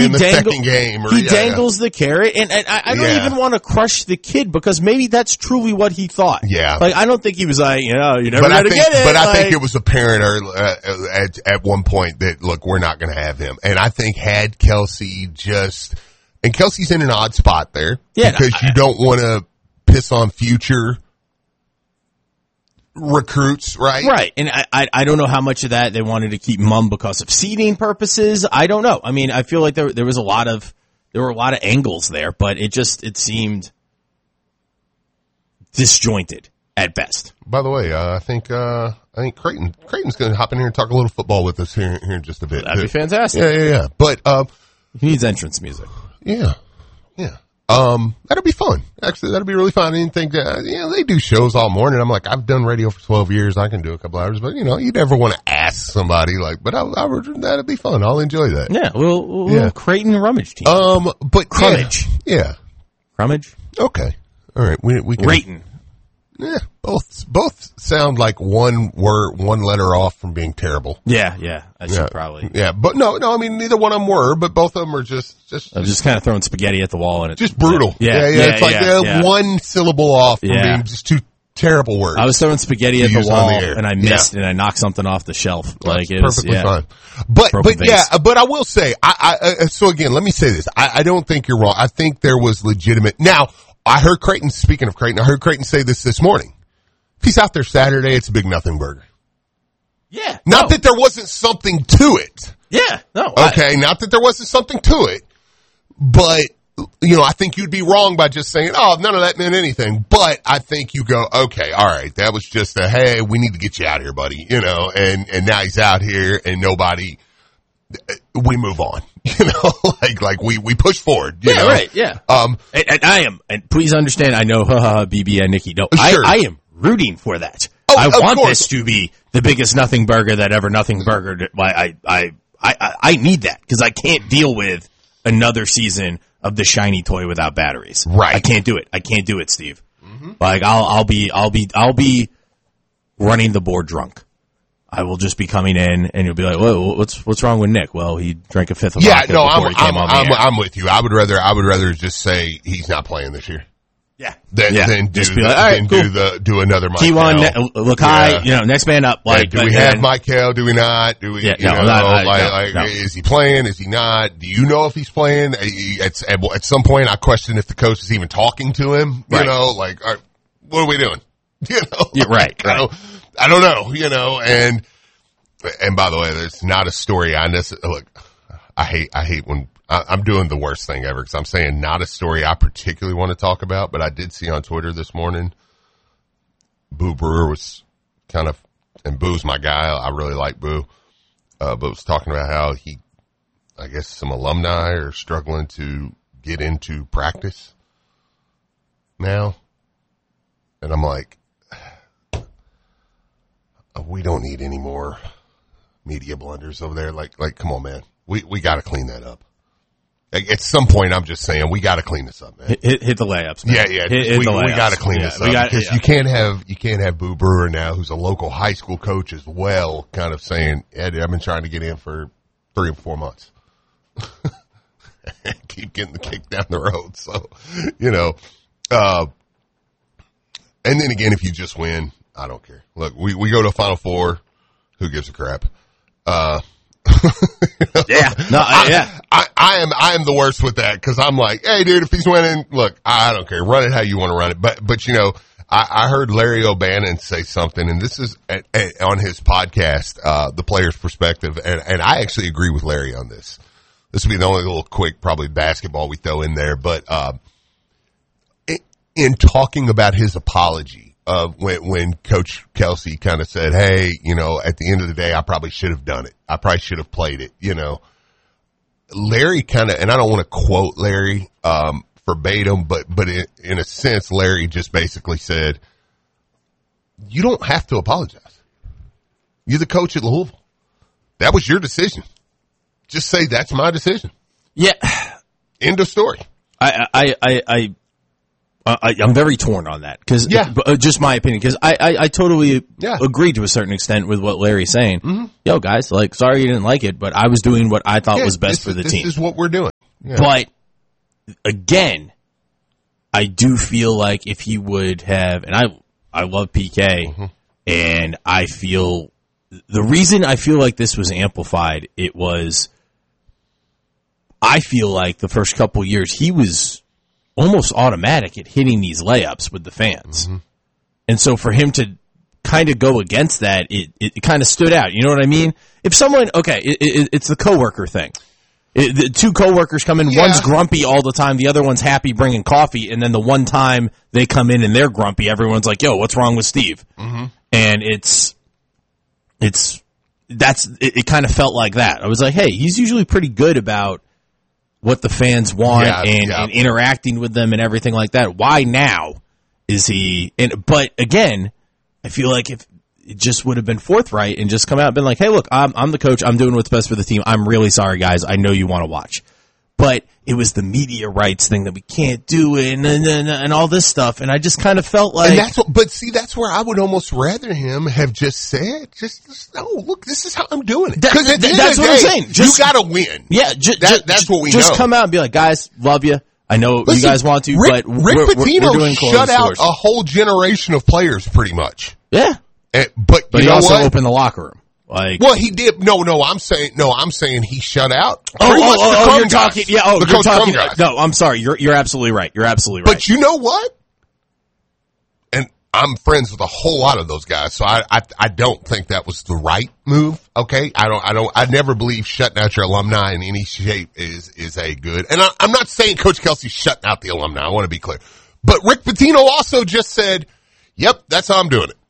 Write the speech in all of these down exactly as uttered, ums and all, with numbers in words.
in the dangle, second game. Or, he yeah, dangles yeah. the carrot, and, and I, I don't yeah. even want to crush the kid because maybe that's truly what he thought. Yeah. Like, I don't think he was like, you know, you're never going to get it. But like, I think it was apparent early, uh, at, at one point that, look, we're not going to have him. And I think had Kelce just, and Kelce's in an odd spot there yeah, because no, you don't want to piss on future recruits, right? Right. And I, I I don't know how much of that they wanted to keep mum because of seeding purposes. I don't know. I mean, I feel like there there was a lot of there were a lot of angles there, but it just it seemed disjointed at best. By the way, uh, I think uh, I think Creighton Creighton's going to hop in here and talk a little football with us here here in just a bit. That'd be fantastic. Yeah, yeah, yeah. But um, he needs entrance music. Yeah, yeah. Um, that'll be fun. Actually, that'll be really fun. I didn't think that, you know, they do shows all morning. I'm like, I've done radio for twelve years. I can do a couple hours, but you know, you never want to ask somebody like, but I, I would, that'd be fun. I'll enjoy that. Yeah. We'll, we'll yeah. Creighton rummage team. Um, but Crummage. Yeah. yeah. Crummage. Okay. All right. We, we can. Rayton. Yeah. Both, both sound like one word, one letter off from being terrible. Yeah. Yeah. I should yeah. probably. Yeah. But no, no, I mean, neither one of them were, but both of them are just, just, I'm just kind of throwing spaghetti at the wall and it's just brutal. Yeah. Yeah. yeah, yeah it's like yeah, uh, yeah. one syllable off from yeah. being just two terrible words. I was throwing spaghetti at the wall the and I missed yeah. and I knocked something off the shelf. Like it perfectly was, yeah. fine. But, Broken but yeah, but I will say, I, I, uh, so again, let me say this. I, I don't think you're wrong. I think there was legitimate. Now, I heard Creighton, speaking of Creighton, I heard Creighton say this this morning. If he's out there Saturday, it's a big nothing burger. Yeah. Not no. that there wasn't something to it. Yeah. No. Okay. I, not that there wasn't something to it, but you know, I think you'd be wrong by just saying, oh, none of that meant anything. But I think you go, okay, all right, that was just a, hey, we need to get you out of here, buddy. You know, and, and now he's out here and nobody, we move on, you know, like, like we, we push forward. You yeah, know? right. Yeah. Um, and, and I am, and please understand, I know, haha, B B and Nikki. No, sure. I, I am rooting for that. Oh, I want course. this to be the biggest nothing burger that ever nothing burgered. I, I, I, I, I need that because I can't deal with another season of the shiny toy without batteries. Right. I can't do it. I can't do it, Steve. Mm-hmm. Like I'll, I'll be, I'll be, I'll be running the board drunk. I will just be coming in and you'll be like, whoa, what's, what's wrong with Nick? Well, he drank a fifth of yeah, vodka no, before I'm, he came I'm, on the I'm, air. I'm with you. I would rather, I would rather just say he's not playing this year. Yeah. Then, yeah. then do, just be the, like, all right, then cool. do the, do another Mike T one, Hill. ne- Lakai, yeah. you know, next man up. Like, yeah, do we have Mike Hill? Do we not? Do we, yeah, you no, know, not, I, like, no, like no. is he playing? Is he not? Do you know if he's playing? At, at, at some point, I question if the coach is even talking to him. You right. know, like, all right, what are we doing? You know, yeah, right, I right. don't, I don't know, you know, and, and by the way, there's not a story I necessarily, look, I hate, I hate when, I, I'm doing the worst thing ever because I'm saying not a story I particularly want to talk about, but I did see on Twitter this morning, Boo Brewer was kind of, and Boo's my guy. I really like Boo, uh, but was talking about how he, I guess some alumni are struggling to get into practice now. And I'm like, we don't need any more media blunders over there. Like, like, come on, man. We, we got to clean that up. Like, at some point, I'm just saying we got to clean this up, man. Hit, hit, hit the layups, man. Yeah, yeah. Hit, hit we the we layups. got to clean yeah, this up gotta, because yeah. you can't have you can't have Boo Brewer now, who's a local high school coach as well, kind of saying, Eddie, I've been trying to get in for three or four months. Keep getting the kick down the road. So, you know, uh, and then again, if you just win, I don't care. Look, we, we go to Final Four. Who gives a crap? Uh, yeah, no, I, yeah. I, I am, I am the worst with that because I'm like, hey, dude, if he's winning, look, I don't care. Run it how you want to run it. But, but you know, I, I heard Larry O'Bannon say something, and this is at, at, on his podcast, uh, The Player's Perspective, and, and I actually agree with Larry on this. This will be the only little quick, probably basketball we throw in there, but, uh, in, in talking about his apology, uh, when, when Coach Kelce kind of said, hey, you know, at the end of the day, I probably should have done it. I probably should have played it, you know. Larry kind of, and I don't want to quote Larry, um, verbatim, but, but in, in a sense, Larry just basically said, you don't have to apologize. You're the coach at Louisville. That was your decision. Just say that's my decision. Yeah. End of story. I, I, I, I, I I'm very torn on that because, yeah, uh, just my opinion. Because I, I, I totally yeah. agree to a certain extent with what Larry's saying. Mm-hmm. Yo, guys, like, sorry you didn't like it, but I was doing what I thought yeah, was best this, for the this team. This is what we're doing. Yeah. But again, I do feel like if he would have, and I I love P K, mm-hmm. and I feel the reason I feel like this was amplified, it was I feel like the first couple years he was almost automatic at hitting these layups with the fans, mm-hmm. and so for him to kind of go against that, it, it, it kind of stood out. You know what I mean? If someone, okay, it, it, it's the coworker thing. It, the two coworkers come in, yeah. One's grumpy all the time, the other one's happy bringing coffee, and then the one time they come in and they're grumpy, everyone's like, yo, what's wrong with Steve? Mm-hmm. And it's, it's, that's, it, it kind of felt like that. I was like, hey, he's usually pretty good about what the fans want yeah, and, yeah. and interacting with them and everything like that. Why now is he, and, but again, I feel like if it just would have been forthright and just come out and been like, hey, look, I'm, I'm the coach. I'm doing what's best for the team. I'm really sorry, guys. I know you want to watch. But it was the media rights thing that we can't do it and, and, and all this stuff. And I just kind of felt like. And that's what, but see, that's where I would almost rather him have just said, just, just no, look, this is how I'm doing it. Because that, that, that's what day, I'm saying. Just, you got to win. Yeah. Ju- that, ju- that's what we just know. Just come out and be like, guys, love you. I know Listen, you guys want to, Rick, but Rick we're, Pitino we're doing shut out doors. a whole generation of players pretty much. Yeah. And, but but you he know also what? opened the locker room. Like, well, he did. No, no, I'm saying, no, I'm saying he shut out. Oh, pretty oh, much oh, the oh Crum you're guys. talking. Yeah, oh, the you're Coach talking. Crum guys. No, I'm sorry. You're you're absolutely right. You're absolutely right. But you know what? And I'm friends with a whole lot of those guys, so I, I, I don't think that was the right move. Okay, I don't, I don't, I never believe shutting out your alumni in any shape is is a good. And I, I'm not saying Coach Kelsey's shutting out the alumni. I want to be clear. But Rick Pitino also just said, "Yep, that's how I'm doing it."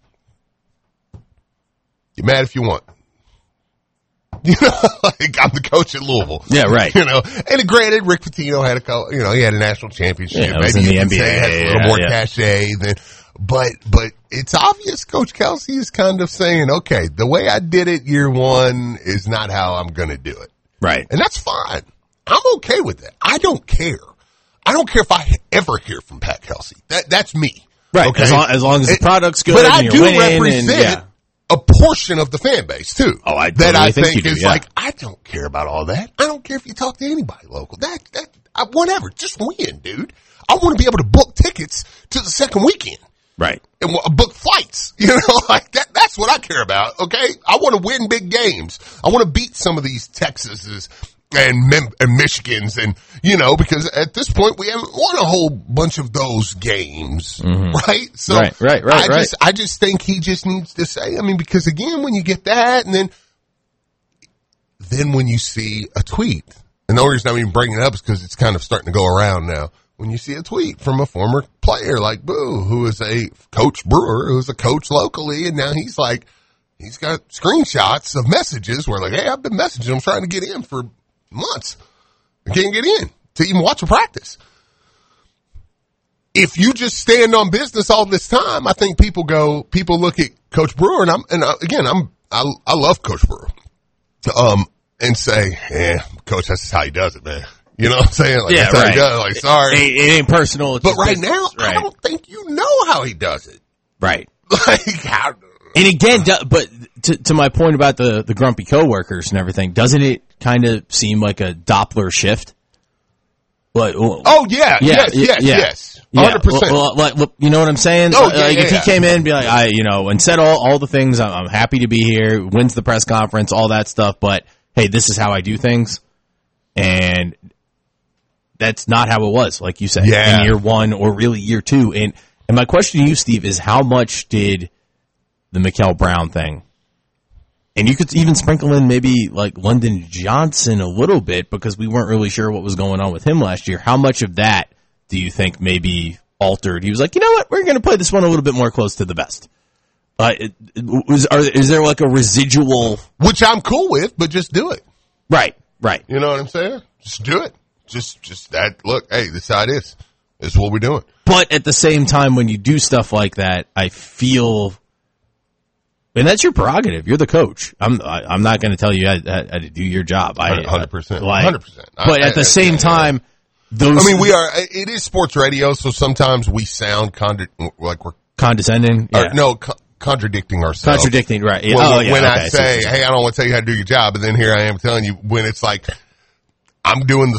Get mad if you want. You know, like I'm the coach at Louisville. Yeah, right. You know, and granted, Rick Pitino had a, co- you know, he had a national championship. Yeah, it was Maybe in the you N could B A. say it has a little yeah, more yeah. cachet than, but, but it's obvious Coach Kelsey is kind of saying, okay, the way I did it year one is not how I'm going to do it. Right. And that's fine. I'm okay with that. I don't care. I don't care if I ever hear from Pat Kelsey. That, that's me. Right. Okay. As long as, long as the product's good but and I you're do winning represent and, yeah. a portion of the fan base too. Oh, I that totally I think think, you do, is yeah. like, I don't care about all that. I don't care if you talk to anybody local. That, that, I, whatever. Just win, dude. I want to be able to book tickets to the second weekend. Right. And book flights. You know, like that, that's what I care about. Okay. I want to win big games. I want to beat some of these Texases and, Mem- and Michigans and, you know, because at this point we haven't won a whole bunch of those games. Mm-hmm. Right. So right, right, right, I right. just, I just think he just needs to say, I mean, because again, when you get that and then, then when you see a tweet, and the only reason I'm even bringing it up is because it's kind of starting to go around now. When you see a tweet from a former player like Boo, who is a Coach Brewer, who's a coach locally, and now he's like, he's got screenshots of messages where like, hey, I've been messaging, I'm trying to get in for months. I can't get in to even watch a practice. If you just stand on business all this time, I think people go, people look at Coach Brewer, and I'm, and I, again, I'm, I, I love Coach Brewer, um, and say, yeah, Coach, that's just how he does it, man. You know what I'm saying? Like, yeah, that's right. how he does it. Like, sorry. It, it ain't personal. It's but just right business. now, right. I don't think you know how he does it. Right. Like, how? And again, do, but to, to my point about the, the grumpy coworkers and everything, doesn't it kind of seem like a Doppler shift? Like, oh, yeah, yeah, yes, yes, yeah. yes. one hundred percent. Well, well, like, you know what I'm saying? Oh, like, yeah, like yeah, if he yeah. came in and be like, I, you know, and said all, all the things, I'm, I'm happy to be here, wins the press conference, all that stuff, but hey, this is how I do things. And that's not how it was, like you said, Yeah. in year one or really year two. And, and my question to you, Steve, is how much did the Mikael Brown thing, and you could even sprinkle in maybe like London Johnson a little bit because we weren't really sure what was going on with him last year. How much of that do you think maybe altered? He was like, you know what, we're going to play this one a little bit more close to the vest. Uh, it, it, was, are, is there like a residual? Which I'm cool with, but just do it. Right, right. You know what I'm saying? Just do it. Just, just that. Look, hey, this is how it is. This is what we're doing. But at the same time, when you do stuff like that, I feel, and that's your prerogative. You're the coach. I'm, I, I'm not going to tell you how, how to do your job. I, one hundred percent. Like, one hundred percent. But I, at the I, same I, time, those. I mean, we are, it is sports radio, so sometimes we sound contra- like we're, condescending. or, Yeah. no, co- contradicting ourselves. Contradicting, right. Yeah. When, oh, yeah. when okay, I say, hey, I don't want to tell you how to do your job, and then here I am telling you when it's like, I'm doing the